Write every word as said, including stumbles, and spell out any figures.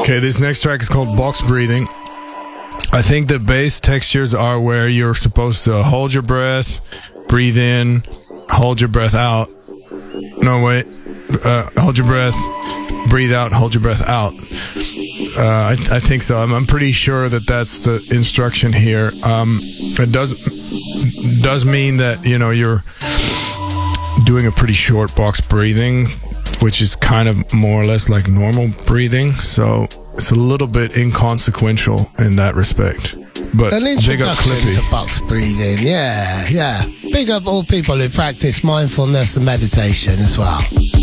Okay, this next track is called Box Breathing. I think the bass textures are where you're supposed to hold your breath, breathe in, hold your breath out. No, wait. Uh, hold your breath, breathe out, hold your breath out. Uh, I, I think so. I'm, I'm pretty sure that that's the instruction here. Um, it does does mean that, you know, you're doing a pretty short box breathing, which is kind of more or less like normal breathing. So it's a little bit inconsequential in that respect. But An big up introduction Clippy. to box breathing, yeah, yeah. Big up all people who practice mindfulness and meditation as well.